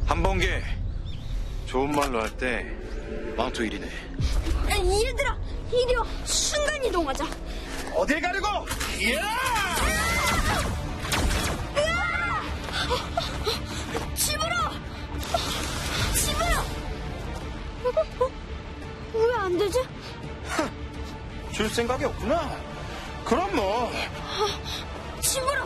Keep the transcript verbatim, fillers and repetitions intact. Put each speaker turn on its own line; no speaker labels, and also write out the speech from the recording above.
한번개 좋은 말로 할 때 망토 일이네.
얘들아, 이리 와. 순간 이동하자.
어딜 가려고? 이야!
집으로! 집으로! 왜 안 되지?
줄 생각이 없구나. 그럼 뭐.
집으로!